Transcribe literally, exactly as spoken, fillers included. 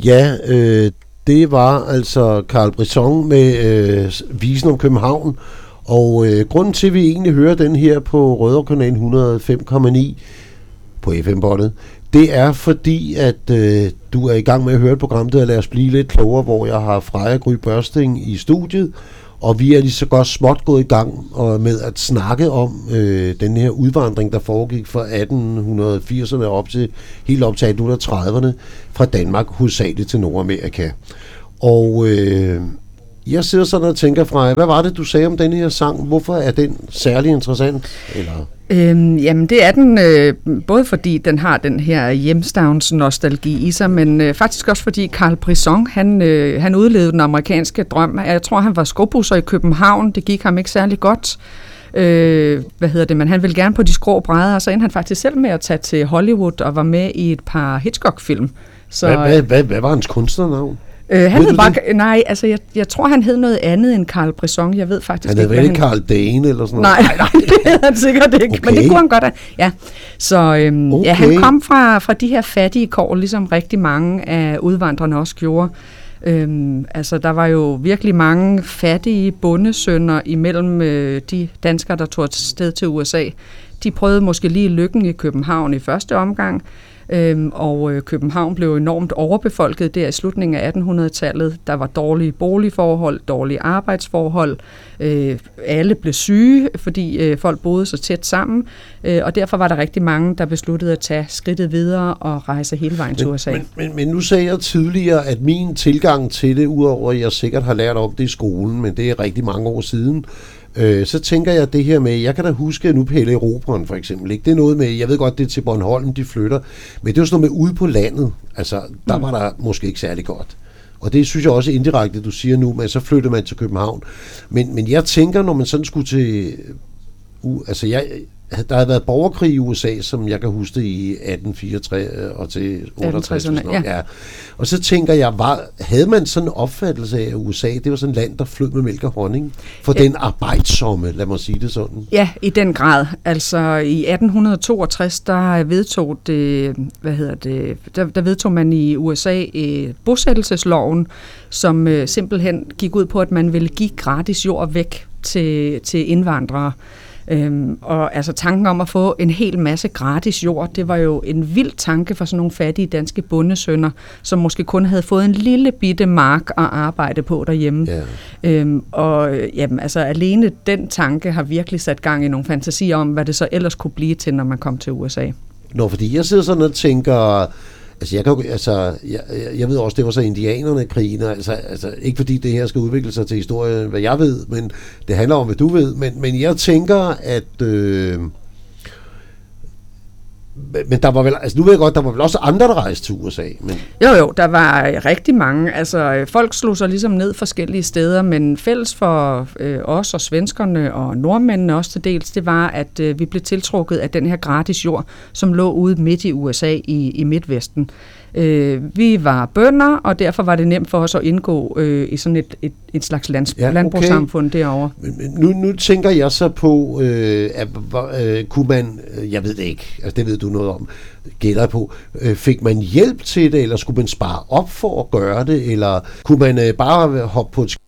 Ja, øh, det var altså Carl Brisson med øh, Visen om København, og øh, grunden til, at vi egentlig hører den her på Rødovre-kanalen et hundrede og fem komma ni på F M-båndet, det er fordi, at øh, du er i gang med at høre et program, der Lad os blive lidt klogere, hvor jeg har Freja Gry Børsting i studiet, og vi er lige så godt småt gået i gang og med at snakke om øh, den her udvandring, der foregik fra atten firserne op til helt op til atten trediverne fra Danmark, hovedsageligt til Nordamerika. Og øh, jeg sidder sådan og tænker, Freja, hvad var det, du sagde om den her sang? Hvorfor er den særlig interessant? Eller? Øhm, jamen det er den, øh, både fordi den har den her hjemstavns-nostalgi i sig, men øh, faktisk også fordi Carl Brisson, han, øh, han udlevede den amerikanske drøm. Jeg tror, han var skobusser i København. Det gik ham ikke særlig godt. Øh, hvad hedder det, men han ville gerne på de skrå brædder, og så endte han faktisk selv med at tage til Hollywood og var med i et par Hitchcock-film. Så, hvad, hvad, hvad, hvad var hans kunstnernavn? Øh, han hed bare, nej, altså jeg, jeg tror, han hed noget andet end Carl Brisson. Jeg ved faktisk han ikke, hvad han... Han hed Carl Dane eller sådan noget? Nej, nej, det hed han sikkert ikke, okay. Men det kunne han godt have. Ja, så øhm, okay. Ja, han kom fra, fra de her fattige kår, ligesom rigtig mange af udvandrerne også gjorde. Øhm, altså, der var jo virkelig mange fattige bondesønner imellem øh, de danskere, der tog et sted til U S A. De prøvede måske lige lykken i København i første omgang, Øhm, og øh, København blev enormt overbefolket der i slutningen af attenhundredetallet. Der var dårlige boligforhold, dårlige arbejdsforhold. Øh, alle blev syge, fordi øh, folk boede så tæt sammen. Øh, og derfor var der rigtig mange, der besluttede at tage skridtet videre og rejse hele vejen til U S A. Men, men, men nu sagde jeg tidligere, at min tilgang til det, udover at jeg sikkert har lært om det i skolen, men det er rigtig mange år siden, Øh, så tænker jeg det her med, jeg kan da huske nu Pelle Erobreren for eksempel, ikke? Det er noget med, jeg ved godt, det er til Bornholm, de flytter, men det er jo sådan noget med ude på landet, altså der mm. var der måske ikke særlig godt. Og det synes jeg også indirekte, du siger nu, men så flytter man til København. Men, men jeg tænker, når man sådan skulle til, uh, altså jeg, der havde været borgerkrig i U S A, som jeg kan huske det i atten fireogtres og til otteogtres. Ja. Ja. Og så tænker jeg, var, havde man sådan en opfattelse af, at U S A, det var sådan et land, der flød med mælk og honning? For ja. Den arbejdsomme, lad mig sige det sådan. Ja, i den grad. Altså i atten toogtres, der vedtog det, hvad hedder det, der, der vedtog man i U S A eh, bosættelsesloven, som eh, simpelthen gik ud på, at man ville give gratis jord væk til, til indvandrere. Øhm, og altså tanken om at få en hel masse gratis jord, det var jo en vild tanke for sådan nogle fattige danske bondesønner, som måske kun havde fået en lille bitte mark at arbejde på derhjemme. Yeah. Øhm, og jamen, altså alene den tanke har virkelig sat gang i nogle fantasier om, hvad det så ellers kunne blive til, når man kom til U S A. Nå, fordi jeg sidder sådan og tænker, altså jeg, kan, altså, jeg, jeg ved også, det var så indianerne krigen, altså, altså ikke fordi det her skal udvikle sig til historien, hvad jeg ved, men det handler om, hvad du ved, men, men jeg tænker, at øh, men der var vel, altså nu ved jeg godt, der var vel også andre, der rejste til U S A. Men... Jo jo, der var rigtig mange, altså folk slog sig ligesom ned forskellige steder, men fælles for øh, os og svenskerne og nordmændene også til dels, det var, at øh, vi blev tiltrukket af den her gratis jord, som lå ude midt i U S A i, i Midtvesten. Øh, vi var bønder, og derfor var det nemt for os at indgå øh, i sådan et, et, et slags lands, ja, okay. landbrugssamfund derovre. Nu, nu tænker jeg så på, øh, at øh, kunne man, jeg ved det ikke, altså det ved du noget om, gætter på, øh, fik man hjælp til det, eller skulle man spare op for at gøre det, eller kunne man øh, bare hoppe på et